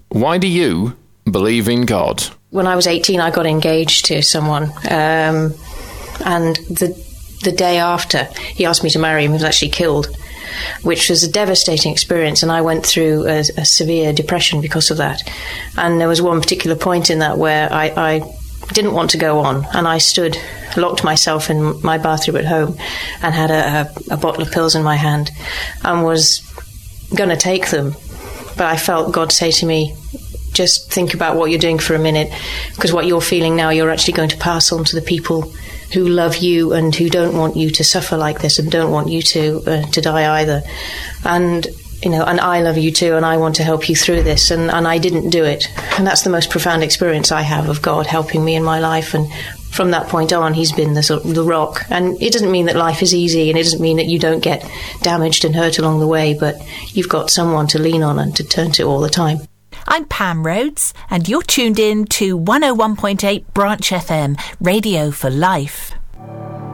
Why do you believe in God? When I was 18, I got engaged to someone, and the day after, he asked me to marry him. He was actually killed, which was a devastating experience, and I went through a severe depression because of that. And there was one particular point in that where I didn't want to go on, and I locked myself in my bathroom at home and had a bottle of pills in my hand and was going to take them. But I felt God say to me, just think about what you're doing for a minute, because what you're feeling now, you're actually going to pass on to the people who love you and who don't want you to suffer like this and don't want you to die either. And, and I love you too, and I want to help you through this. And I didn't do it. And that's the most profound experience I have of God helping me in my life. And from that point on, he's been the rock. And it doesn't mean that life is easy, and it doesn't mean that you don't get damaged and hurt along the way, but you've got someone to lean on and to turn to all the time. I'm Pam Rhodes, and you're tuned in to 101.8 Branch FM, Radio for Life.